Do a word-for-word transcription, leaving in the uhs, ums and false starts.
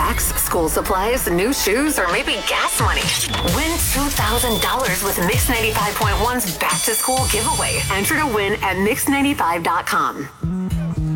snacks, school supplies, new shoes, or maybe gas money. Win two thousand dollars with Mix ninety-five point one's Back to School giveaway. Enter to win at mix ninety-five dot com.